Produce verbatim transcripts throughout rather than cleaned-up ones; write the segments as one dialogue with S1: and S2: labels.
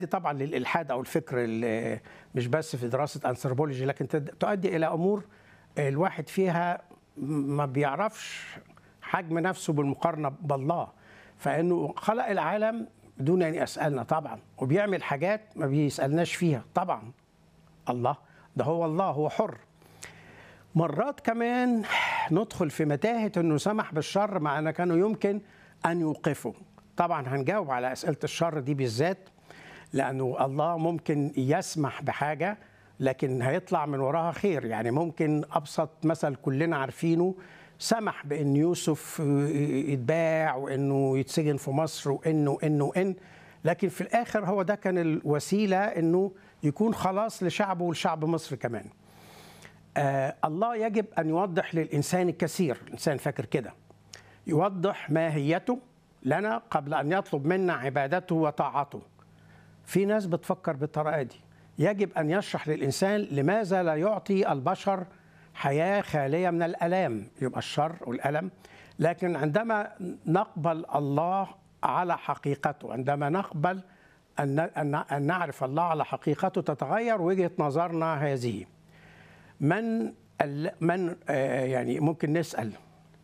S1: دي طبعا للإلحاد أو الفكر اللي مش بس في دراسة أنثروبولوجي، لكن تؤدي إلى أمور الواحد فيها ما بيعرفش حجم نفسه بالمقارنة بالله، فإنه خلق العالم دون أن يسألنا طبعا، وبيعمل حاجات ما بيسألناش فيها طبعا. الله ده هو الله، هو حر. مرات كمان ندخل في متاهة أنه سمح بالشر مع أن كانوا يمكن أن يوقفوا. طبعا هنجاوب على أسئلة الشر دي بالذات، لأنه الله ممكن يسمح بحاجة لكن هيطلع من وراها خير. يعني ممكن أبسط مثل كلنا عارفينه، سمح بأن يوسف يتباع وأنه يتسجن في مصر وأنه وأنه وأن لكن في الآخر هو ده كان الوسيلة أنه يكون خلاص لشعبه ولشعب مصر كمان. آه الله يجب أن يوضح للإنسان الكثير، الإنسان فاكر كده، يوضح ماهيته لنا قبل أن يطلب منا عبادته وطاعته. في ناس بتفكر بالطريقة دي. يجب أن يشرح للإنسان لماذا لا يعطي البشر حياة خالية من الألام، يبقى الشر والألم. لكن عندما نقبل الله على حقيقته، عندما نقبل أن نعرف الله على حقيقته، تتغير وجهة نظرنا هذه. من من يعني ممكن نسأل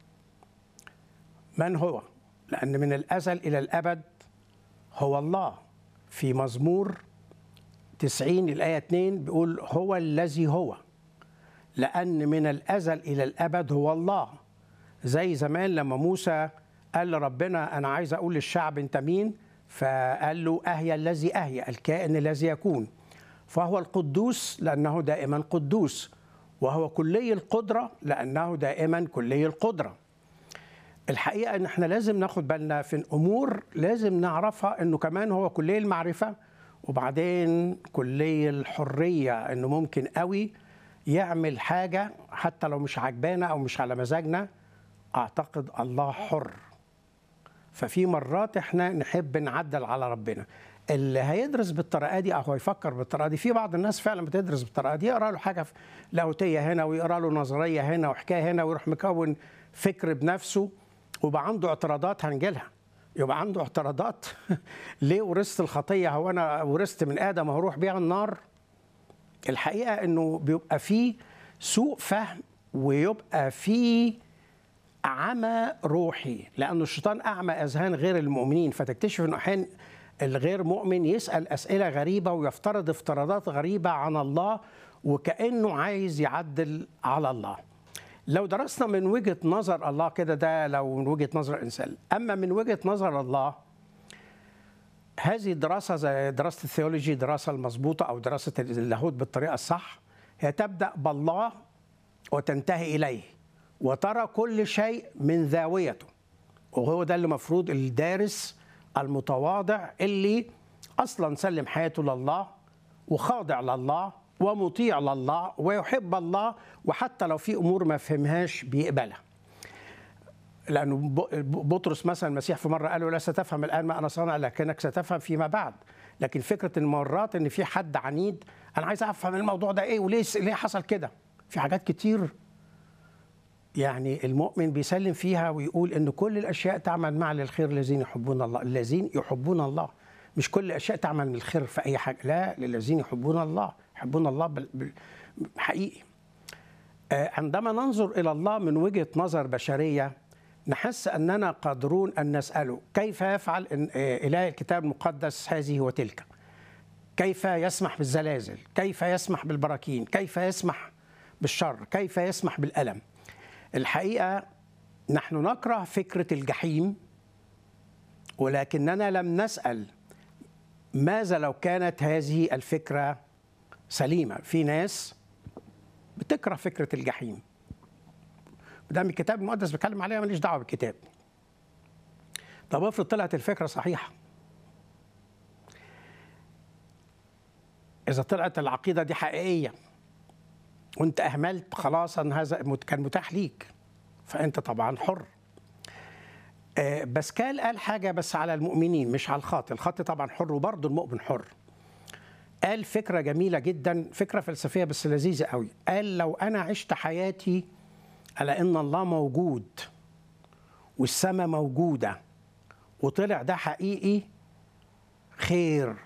S1: من هو؟ لأن من الأزل إلى الأبد هو الله. في مزمور تسعين الآية اثنين بيقول هو الذي هو، لأن من الأزل إلى الأبد هو الله. زي زمان لما موسى قال لربنا أنا عايز أقول للشعب أنت مين، فقال له أهيا الذي أهيا، الكائن الذي يكون. فهو القدوس لأنه دائما قدوس، وهو كلي القدرة لأنه دائما كلي القدرة. الحقيقة أن احنا لازم ناخد بالنا في الأمور لازم نعرفها، أنه كمان هو كلي المعرفة، وبعدين كلي الحرية، أنه ممكن قوي يعمل حاجة حتى لو مش عجبانا أو مش على مزاجنا. أعتقد الله حر. ففي مرات احنا نحب نعدل على ربنا. اللي هيدرس بالطريقه دي او هيفكر بالطريقه دي، في بعض الناس فعلا بتدرس بالطريقه دي، يقرا له حاجه لاهوتيه هنا ويقرا له نظريه هنا وحكايه هنا ويروح مكون فكر بنفسه، ويبقى عنده اعتراضات هنجيلها. يبقى عنده اعتراضات ليه ورثت الخطيه؟ هو انا ورثت من ادم وهروح بيها النار؟ الحقيقه انه بيبقى فيه سوء فهم، ويبقى فيه عمى روحي، لأن الشيطان أعمى أذهان غير المؤمنين. فتكتشف أنه أحيانا الغير مؤمن يسأل أسئلة غريبة ويفترض افتراضات غريبة عن الله، وكأنه عايز يعدل على الله. لو درسنا من وجهة نظر الله كده، ده لو من وجهة نظر الإنسان. أما من وجهة نظر الله، هذه الدراسة زي دراسة الثيولوجي، دراسة المظبوطة أو دراسة اللاهوت بالطريقة الصح، هي تبدأ بالله وتنتهي إليه، وترى كل شيء من زاويته. وهو ده اللي مفروض الدارس المتواضع اللي أصلا سلم حياته لله وخاضع لله ومطيع لله ويحب الله، وحتى لو في أمور ما فهمهاش بيقبلها. لأنه بطرس مثلا المسيح في مرة قال له لا ستفهم الآن ما أنا صانع، لكنك ستفهم فيما بعد. لكن فكرة المرات إن في حد عنيد، أنا عايز أفهم الموضوع ده إيه وليه ليه حصل كده. في حاجات كتير يعني المؤمن بيسلم فيها ويقول إن كل الأشياء تعمل مع للخير الذين يحبون الله. الذين يحبون الله، مش كل الأشياء تعمل للخير في أي حاجة، لا، للذين يحبون الله، يحبون الله حقيقي. عندما ننظر إلى الله من وجهة نظر بشرية، نحس أننا قادرون أن نسأله كيف يفعل إله الكتاب المقدس هذه وتلك، كيف يسمح بالزلازل، كيف يسمح بالبراكين، كيف يسمح بالشر، كيف يسمح بالألم. الحقيقة نحن نكره فكرة الجحيم، ولكننا لم نسأل ماذا لو كانت هذه الفكرة سليمة. في ناس بتكره فكرة الجحيم، بدام الكتاب المقدس بيتكلم عليها ماليش دعوة بالكتاب. طب افرض طلعت الفكرة صحيحة، إذا طلعت العقيدة دي حقيقية وانت اهملت خلاص ان هذا كان متاح ليك، فانت طبعا حر. آه باسكال قال حاجه بس على المؤمنين مش على الخاطئ، الخاطئ طبعا حر وبرضه المؤمن حر. قال فكره جميله جدا، فكره فلسفيه بس لذيذه قوي. قال لو انا عشت حياتي على ان الله موجود والسماء موجوده وطلع ده حقيقي، خير